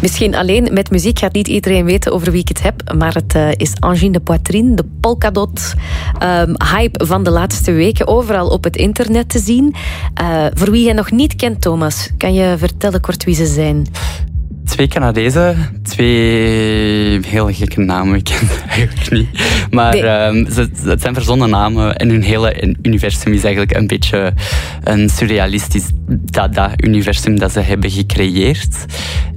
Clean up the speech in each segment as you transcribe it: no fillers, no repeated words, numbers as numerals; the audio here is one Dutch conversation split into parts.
Misschien alleen met muziek gaat niet iedereen weten over wie ik het heb, maar het is Angine de Poitrine, de polkadot hype van de laatste weken, overal op het internet te zien. Voor wie je nog niet kent, Thomas, kan je vertellen kort wie ze zijn? 2 Canadezen, 2 heel gekke namen, ik ken het eigenlijk niet. Maar het zijn verzonnen namen en hun hele universum is eigenlijk een beetje een surrealistisch Dada-universum dat ze hebben gecreëerd.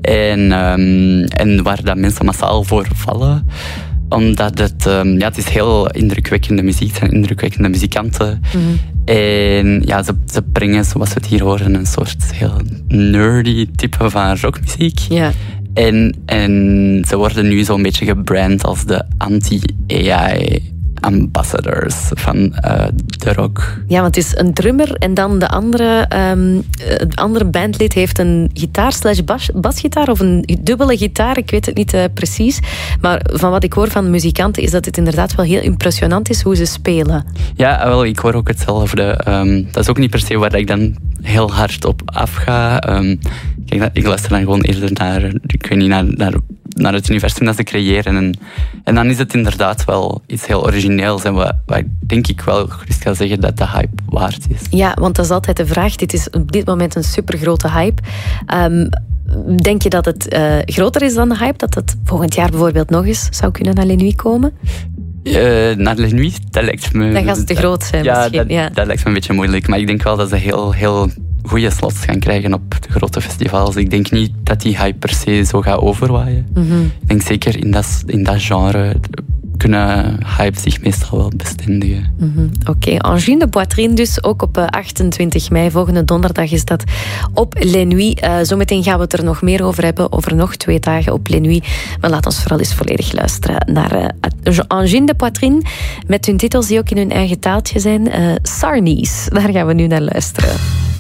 En waar dat mensen massaal voor vallen. Omdat het is heel indrukwekkende muziek, het zijn indrukwekkende muzikanten. Mm-hmm. En ja, ze brengen, zoals we het hier horen, een soort heel nerdy type van rockmuziek. Ja. En ze worden nu zo'n beetje gebrand als de anti-AI ambassadors van de rock. Ja, want het is een drummer en dan de andere bandlid heeft een gitaar / basgitaar of een dubbele gitaar, ik weet het niet precies. Maar van wat ik hoor van muzikanten is dat het inderdaad wel heel impressionant is hoe ze spelen. Ja, wel, ik hoor ook hetzelfde. Dat is ook niet per se waar ik dan heel hard op afga. Kijk, ik luister dan gewoon eerder naar het universum dat ze creëren. En dan is het inderdaad wel iets heel origineels. En wat denk ik wel gerust kan zeggen dat de hype waard is. Ja, want dat is altijd de vraag. Dit is op dit moment een supergrote hype. Denk je dat het groter is dan de hype? Dat het volgend jaar bijvoorbeeld nog eens zou kunnen naar Les Nuits komen? Naar Les Nuits, dat lijkt me... Dan gaan ze te groot zijn misschien. Dat lijkt me een beetje moeilijk. Maar ik denk wel dat ze heel goede slots gaan krijgen op de grote festivals. Ik denk niet dat die hype per se zo gaat overwaaien. Mm-hmm. Ik denk zeker in dat genre kunnen hype zich meestal wel bestendigen. Mm-hmm. Oké, Angine de Poitrine dus, ook op 28 mei, volgende donderdag is dat op Les Nuits. Zometeen gaan we het er nog meer over hebben, over nog 2 dagen op Les Nuits. Maar laat ons vooral eens volledig luisteren naar Angine de Poitrine, met hun titels die ook in hun eigen taaltje zijn. Sarnies, daar gaan we nu naar luisteren.